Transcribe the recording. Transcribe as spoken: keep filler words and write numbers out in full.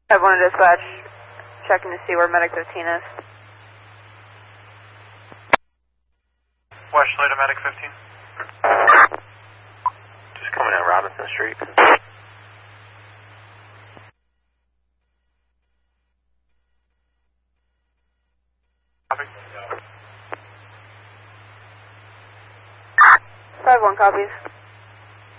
I wanted to dispatch, checking to see where Medic fifteen is. West Toledo Medic fifteen. Just coming down Robinson Street. Copy. five one copies.